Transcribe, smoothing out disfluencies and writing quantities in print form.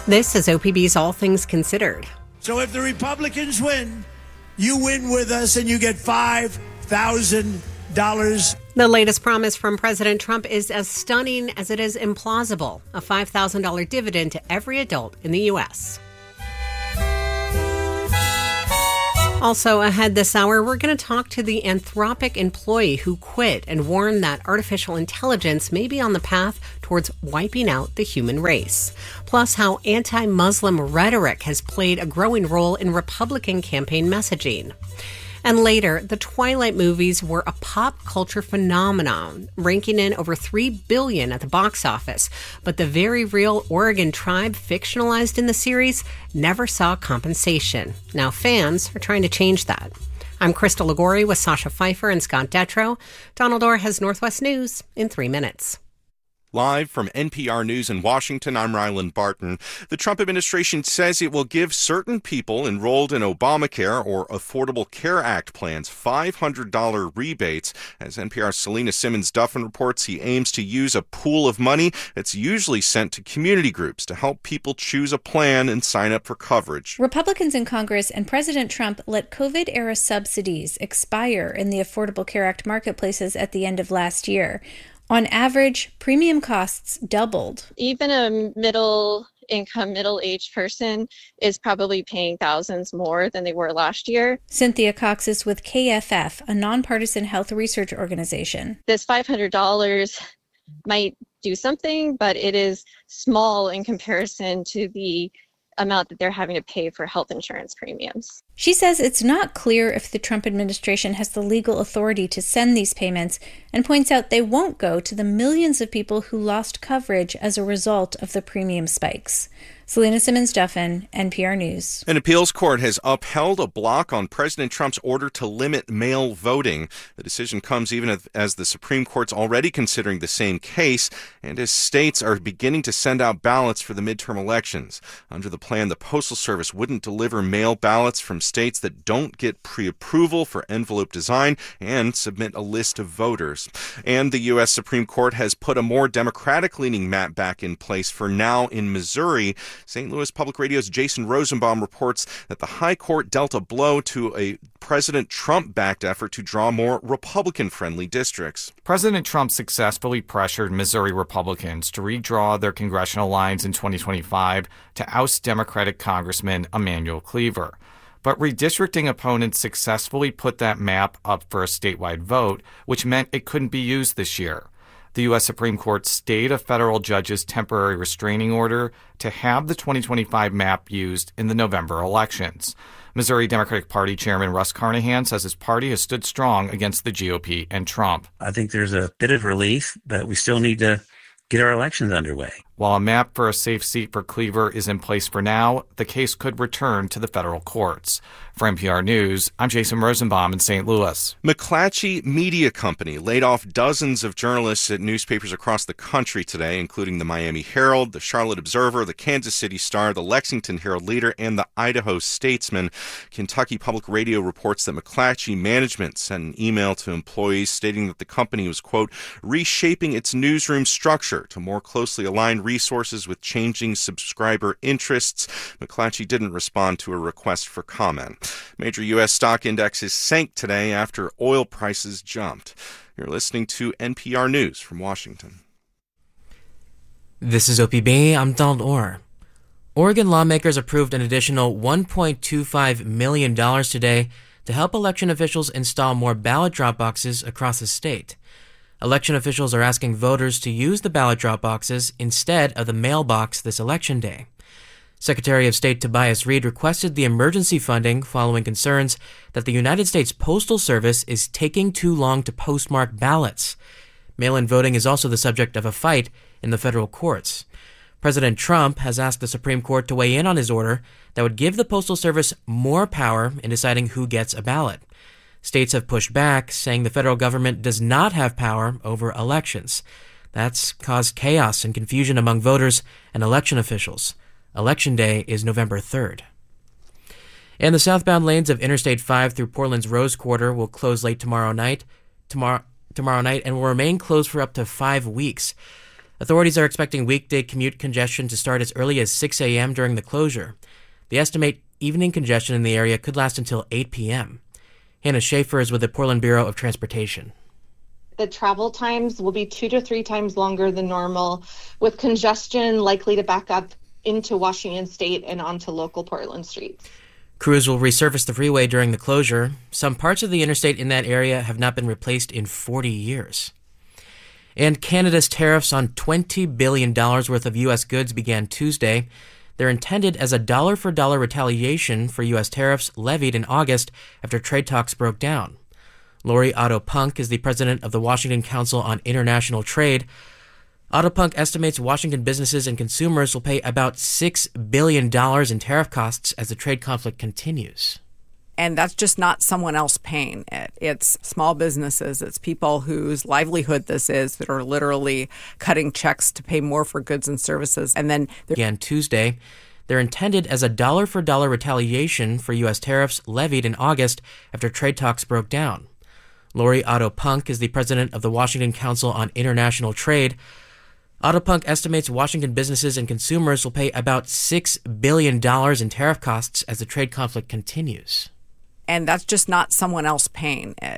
This is OPB's All Things Considered. So if the Republicans win, you win with us and you get $5,000. The latest promise from President Trump is as stunning as it is implausible, a $5,000 dividend to every adult in the U.S. Also ahead this hour, we're going to talk to the Anthropic employee who quit and warned that artificial intelligence may be on the path towards wiping out the human race. Plus, how anti-Muslim rhetoric has played a growing role in Republican campaign messaging. And later, the Twilight movies were a pop culture phenomenon, ranking in over $3 billion at the box office. But the very real Oregon tribe fictionalized in the series never saw compensation. Now fans are trying to change that. I'm Krista Ligori with Sasha Pfeiffer and Scott Detrow. Donald Orr has Northwest News in 3 minutes. Live from NPR News in Washington, I'm Ryland Barton. The Trump administration says it will give certain people enrolled in Obamacare or Affordable Care Act plans $500 rebates. As NPR's Selena Simmons-Duffin reports, he aims to use a pool of money that's usually sent to community groups to help people choose a plan and sign up for coverage. Republicans in Congress and President Trump let COVID-era subsidies expire in the Affordable Care Act marketplaces at the end of last year. On average, premium costs doubled. Even a middle-income, middle-aged person is probably paying thousands more than they were last year. Cynthia Cox is with KFF, a nonpartisan health research organization. This $500 might do something, but it is small in comparison to the amount that they're having to pay for health insurance premiums. She says it's not clear if the Trump administration has the legal authority to send these payments and points out they won't go to the millions of people who lost coverage as a result of the premium spikes. Selena Simmons-Duffin, NPR News. An appeals court has upheld a block on President Trump's order to limit mail voting. The decision comes even as the Supreme Court's already considering the same case and as states are beginning to send out ballots for the midterm elections. Under the plan, the Postal Service wouldn't deliver mail ballots from states that don't get pre-approval for envelope design and submit a list of voters. And the U.S. Supreme Court has put a more Democratic-leaning map back in place for now in Missouri. St. Louis Public Radio's Jason Rosenbaum reports that the High Court dealt a blow to a President Trump-backed effort to draw more Republican-friendly districts. President Trump successfully pressured Missouri Republicans to redraw their congressional lines in 2025 to oust Democratic Congressman Emanuel Cleaver. But redistricting opponents successfully put that map up for a statewide vote, which meant it couldn't be used this year. The U.S. Supreme Court stayed a federal judge's temporary restraining order to have the 2025 map used in the November elections. Missouri Democratic Party Chairman Russ Carnahan says his party has stood strong against the GOP and Trump. I think there's a bit of relief, but we still need to get our elections underway. While a map for a safe seat for Cleaver is in place for now, the case could return to the federal courts. For NPR News, I'm Jason Rosenbaum in St. Louis. McClatchy Media Company laid off dozens of journalists at newspapers across the country today, including the Miami Herald, the Charlotte Observer, the Kansas City Star, the Lexington Herald Leader, and the Idaho Statesman. Kentucky Public Radio reports that McClatchy management sent an email to employees stating that the company was, quote, reshaping its newsroom structure to more closely align resources with changing subscriber interests. McClatchy didn't respond to a request for comment. Major U.S. stock indexes sank today after oil prices jumped. You're listening to NPR News from Washington. This is OPB. I'm Donald Orr. Oregon lawmakers approved an additional $1.25 million today to help election officials install more ballot drop boxes across the state. Election officials are asking voters to use the ballot drop boxes instead of the mailbox this election day. Secretary of State Tobias Reed requested the emergency funding following concerns that the United States Postal Service is taking too long to postmark ballots. Mail-in voting is also the subject of a fight in the federal courts. President Trump has asked the Supreme Court to weigh in on his order that would give the Postal Service more power in deciding who gets a ballot. States have pushed back, saying the federal government does not have power over elections. That's caused chaos and confusion among voters and election officials. Election Day is November 3rd. And the southbound lanes of Interstate 5 through Portland's Rose Quarter will close late tomorrow night and will remain closed for up to 5 weeks. Authorities are expecting weekday commute congestion to start as early as 6 a.m. during the closure. They estimate evening congestion in the area could last until 8 p.m. Hannah Schaefer is with the Portland Bureau of Transportation. The travel times will be 2 to 3 times longer than normal, with congestion likely to back up into Washington State and onto local Portland streets. Crews will resurface the freeway during the closure. Some parts of the interstate in that area have not been replaced in 40 years. And Canada's tariffs on $20 billion worth of U.S. goods began Tuesday. They're intended as a dollar-for-dollar retaliation for U.S. tariffs levied in August after trade talks broke down. Lori Otto-Punk is the president of the Washington Council on International Trade. Otto-Punk estimates Washington businesses and consumers will pay about $6 billion in tariff costs as the trade conflict continues. And that's just not someone else paying it. It's small businesses. It's people whose livelihood this is that are literally cutting checks to pay more for goods and services. And then began Tuesday. They're intended as a dollar-for-dollar retaliation for U.S. tariffs levied in August after trade talks broke down. Lori Otto-Punk is the president of the Washington Council on International Trade. Otto-Punk estimates Washington businesses and consumers will pay about $6 billion in tariff costs as the trade conflict continues. And that's just not someone else paying it.